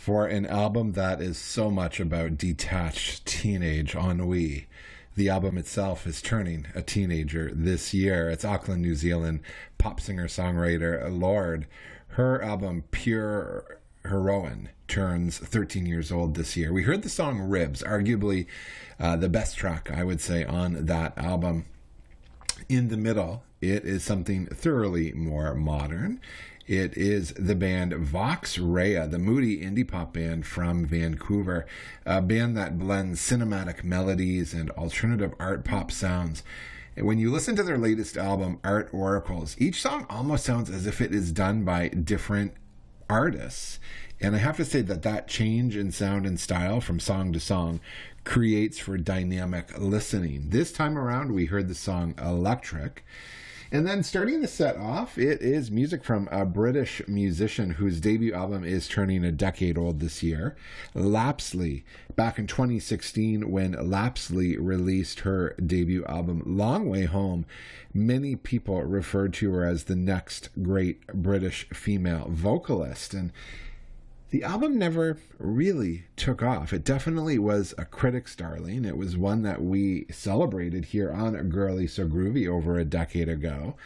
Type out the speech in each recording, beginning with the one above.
For an album that is so much about detached teenage ennui. The album itself is turning a teenager this year. It's Auckland, New Zealand pop singer-songwriter Lorde. Her album, Pure Heroine, turns 13 years old this year. We heard the song Ribs, arguably the best track, I would say, on that album. In the middle, it is something thoroughly more modern. It is the band Vox Rea, the moody indie pop band from Vancouver, a band that blends cinematic melodies and alternative art pop sounds. And when you listen to their latest album, Art Oracles, each song almost sounds as if it is done by different artists. And I have to say that change in sound and style from song to song creates for dynamic listening. This time around, we heard the song Electric. And then starting the set off, it is music from a British musician whose debut album is turning a decade old this year, Lapsley. Back in 2016, when Lapsley released her debut album, Long Way Home, many people referred to her as the next great British female vocalist. And the album never really took off. It definitely was a critic's darling. It was one that we celebrated here on Girly So Groovy over a decade ago.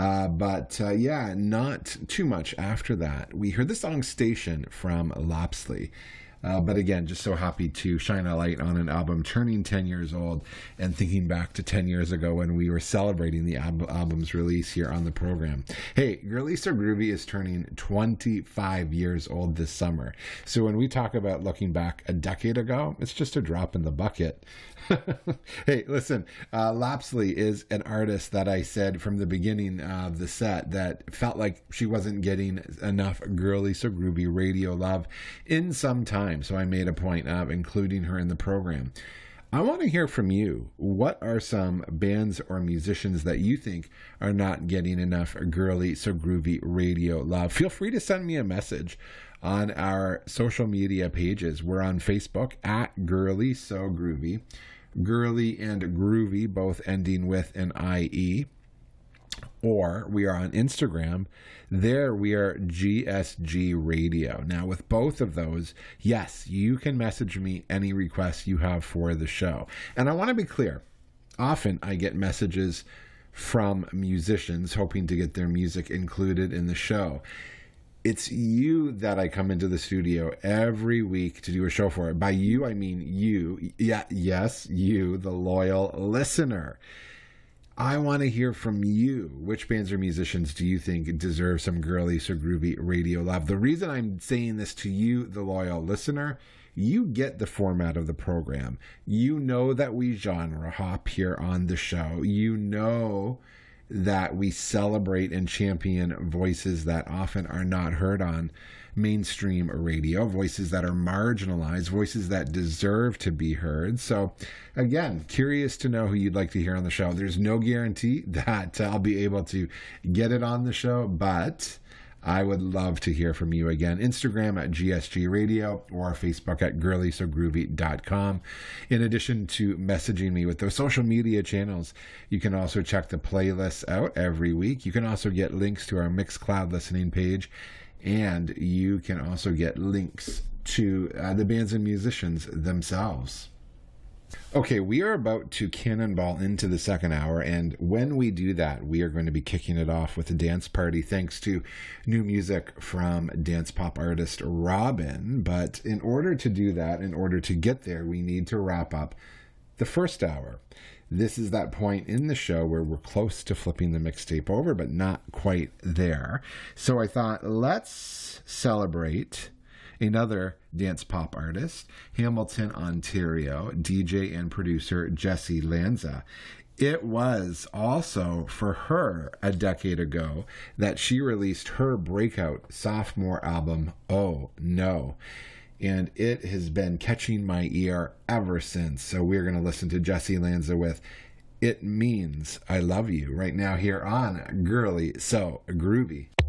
But not too much after that. We heard the song Station from Lapsley. But again, just so happy to shine a light on an album turning 10 years old and thinking back to 10 years ago when we were celebrating the album's release here on the program. Hey, Girly So Groovy is turning 25 years old this summer. So when we talk about looking back a decade ago, it's just a drop in the bucket. Hey, listen, Lapsley is an artist that I said from the beginning of the set that felt like she wasn't getting enough Girly So Groovy radio love in some time. So I made a point of including her in the program. I want to hear from you. What are some bands or musicians that you think are not getting enough Girly So Groovy radio love? Feel free to send me a message on our social media pages. We're on Facebook at Girly So Groovy. Girly and Groovy, both ending with an IE. Or we are on Instagram. There we are GSG Radio. Now with both of those, yes, you can message me any requests you have for the show. And I want to be clear. Often I get messages from musicians hoping to get their music included in the show. It's you that I come into the studio every week to do a show for. By you, I mean you. Yeah, yes, you, the loyal listener. I want to hear from you. Which bands or musicians do you think deserve some Girly So Groovy radio love? The reason I'm saying this to you, the loyal listener, you get the format of the program. You know that we genre hop here on the show. You know that we celebrate and champion voices that often are not heard on mainstream radio, voices that are marginalized, voices that deserve to be heard. So again, curious to know who you'd like to hear on the show. There's no guarantee that I'll be able to get it on the show, but I would love to hear from you. Again, Instagram at GSG Radio or Facebook at girlysogroovy.com. In addition to messaging me with those social media channels, you can also check the playlists out every week. You can also get links to our Mixcloud listening page, and you can also get links to the bands and musicians themselves. Okay, we are about to cannonball into the second hour, and when we do that, we are going to be kicking it off with a dance party thanks to new music from dance pop artist Robin. But in order to do that, in order to get there, we need to wrap up the first hour. This is that point in the show where we're close to flipping the mixtape over, but not quite there. So I thought, let's celebrate another dance pop artist, Hamilton, Ontario, DJ and producer Jessie Lanza. It was also for her a decade ago that she released her breakout sophomore album, Oh No. And it has been catching my ear ever since. So we're going to listen to Jessie Lanza with It Means I Love You right now here on Girly So Groovy.